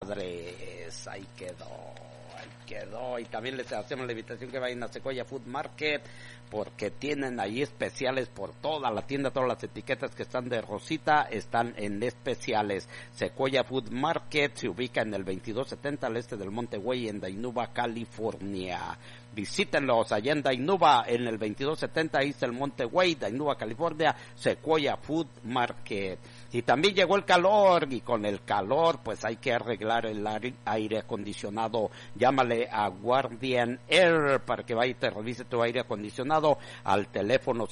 Padres, ahí quedó, y también les hacemos la invitación que vayan a Sequoia Food Market, porque tienen ahí especiales por toda la tienda, todas las etiquetas que están de Rosita están en especiales. Sequoia Food Market se ubica en el 2270 al este del Monte Güey, en Dainuba, California. Visítenlos allá en Dainuba, en el 2270, ahí está el Monte Güey, Dainuba, California, Sequoia Food Market. Y también llegó el calor, y con el calor pues hay que arreglar el aire acondicionado. Llámale a Guardian Air para que vaya y te revise tu aire acondicionado al teléfono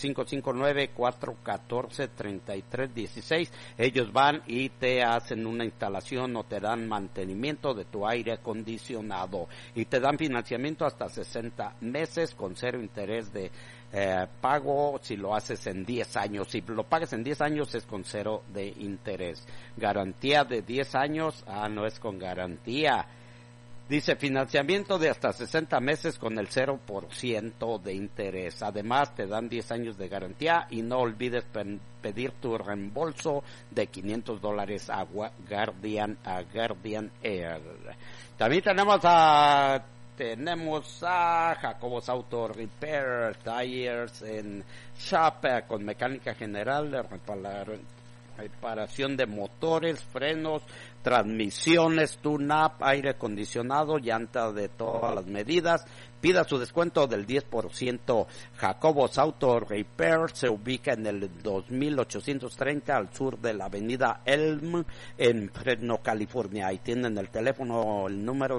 559-414-3316. Ellos van y te hacen una instalación o te dan mantenimiento de tu aire acondicionado. Y te dan financiamiento hasta 60 meses con cero interés de pago si lo haces en 10 años. Si lo pagas en 10 años es con cero de interés. Garantía de 10 años, no es con garantía. Dice financiamiento de hasta 60 meses con el 0% de interés. Además te dan 10 años de garantía y no olvides pedir tu reembolso de $500 a Guardian Air. También tenemos a Jacobos Auto Repair Tires en Shop con mecánica general, reparación de motores, frenos, transmisiones, tune-up, aire acondicionado, llanta de todas las medidas. Pida su descuento del 10%. Jacobos Auto Repair se ubica en el 2830 al sur de la avenida Elm en Fresno, California. Ahí tienen el teléfono, el número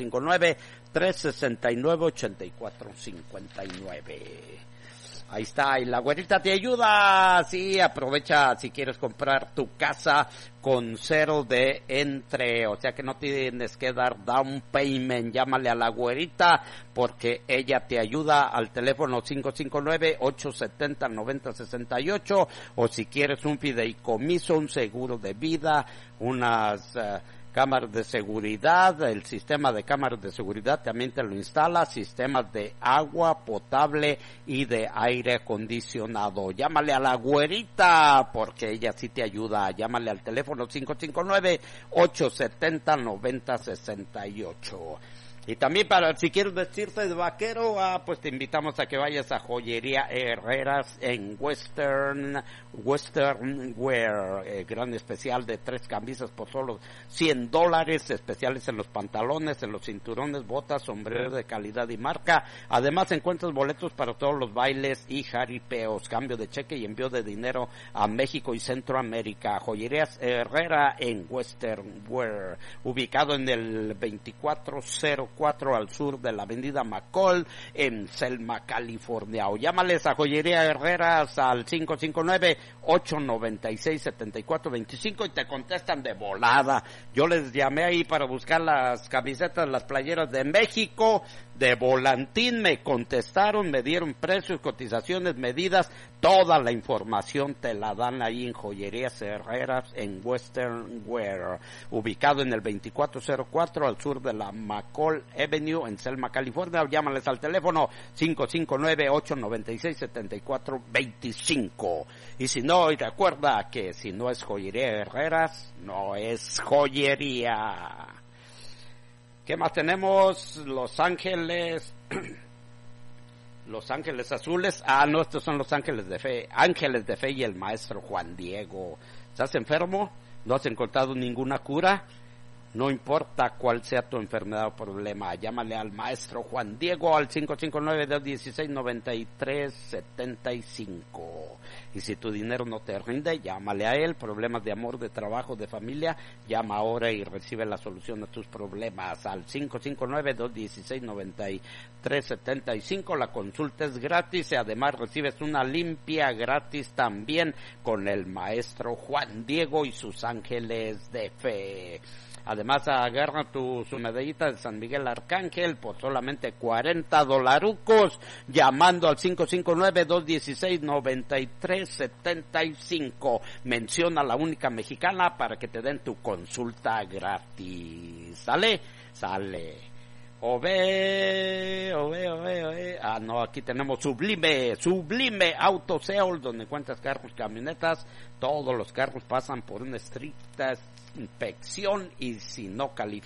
559-369-8459. Ahí está, y la güerita te ayuda. Sí, aprovecha si quieres comprar tu casa con cero de entre, o sea que no tienes que dar down payment. Llámale a la güerita porque ella te ayuda al teléfono 559-870-9068, o si quieres un fideicomiso, un seguro de vida, unas cámaras de seguridad, el sistema de cámaras de seguridad también te lo instala, sistemas de agua potable y de aire acondicionado. Llámale a la güerita porque ella sí te ayuda. Llámale al teléfono 559-870-9068. Y también si quieres vestirte de vaquero, pues te invitamos a que vayas a Joyería Herreras en Western Wear, gran especial de 3 camisas por solo $100, especiales en los pantalones, en los cinturones, botas, sombreros de calidad y marca. Además encuentras boletos para todos los bailes y jaripeos, cambio de cheque y envío de dinero a México y Centroamérica. Joyerías Herrera en Western Wear, ubicado en el 2404 al sur de la avenida McCall en Selma, California. O llámales a Joyería Herreras al 559-896-7425 y te contestan de volada. Yo les llamé ahí para buscar las camisetas, las playeras de México, de volantín, me contestaron, me dieron precios, cotizaciones, medidas, toda la información te la dan ahí en Joyerías Herreras en Western Wear, ubicado en el 2404 al sur de la McCall Avenue en Selma, California. Llámales al teléfono 559-896-7425. Y si no, y recuerda que si no es Joyería Herreras, no es joyería. ¿Qué más tenemos? Los Ángeles Azules. No, estos son los Ángeles de Fe y el maestro Juan Diego. ¿Estás enfermo? ¿No has encontrado ninguna cura? No importa cuál sea tu enfermedad o problema, llámale al maestro Juan Diego al 559-216-9375. Y si tu dinero no te rinde, llámale a él. Problemas de amor, de trabajo, de familia, llama ahora y recibe la solución a tus problemas al 559-216-9375. La consulta es gratis y además recibes una limpia gratis también con el maestro Juan Diego y sus Ángeles de Fe. Además, agarra su medallita de San Miguel Arcángel por solamente $40, llamando al 559-216-9375. Menciona la única mexicana para que te den tu consulta gratis. ¿Sale? No, aquí tenemos Sublime Auto Sales, donde encuentras carros, camionetas. Todos los carros pasan por una estricta inspección y si no califican